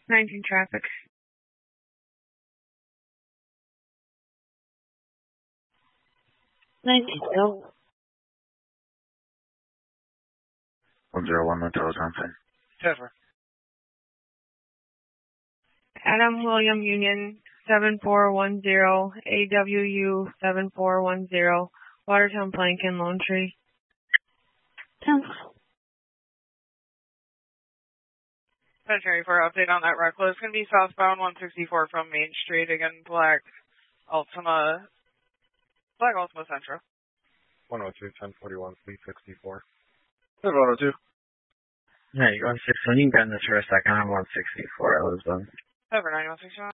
19 traffic. 19, no. 101 Motel Johnson. Jennifer. Adam William Union 7410, AWU 7410, Watertown Plankin, Lone Tree. 10. Century for update on that Reckless. It's going to be southbound 164 from Main Street. Again, Black Altima Central. 102, 1041, 364. 102. Yeah, you're 161. You can bend this for a second. I'm 164. I was 9161.